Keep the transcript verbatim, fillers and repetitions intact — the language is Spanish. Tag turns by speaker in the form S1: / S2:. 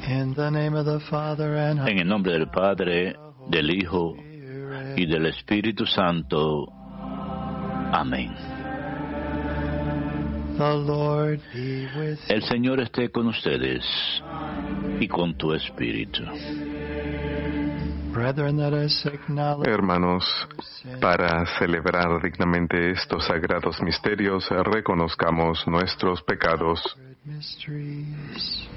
S1: In the name of the Father and
S2: En el nombre del Padre, del Hijo y del Espíritu Santo. Amén.
S1: the Lord be with you.
S2: El Señor esté con ustedes y con tu espíritu.
S1: Brethren, let us acknowledge
S3: Hermanos, para celebrar dignamente estos sagrados misterios, reconozcamos nuestros pecados.
S1: mysteries.